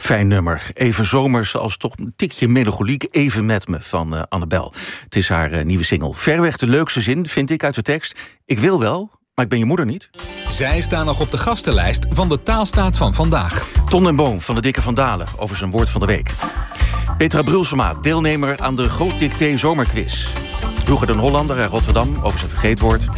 Fijn nummer. Even zomers als toch een tikje melancholiek. Even met me van Annabel. Het is haar nieuwe single. Verreweg de leukste zin, vind ik, uit de tekst. Ik wil wel, maar ik ben je moeder niet. Zij staan nog op de gastenlijst van de Taalstaat van vandaag. Ton en Boom van de Dikke Van Dalen over zijn woord van de week. Petra Brulsema, deelnemer aan de Groot Dicté Zomerquiz. Hugo den Hollander uit Rotterdam over zijn vergeetwoord.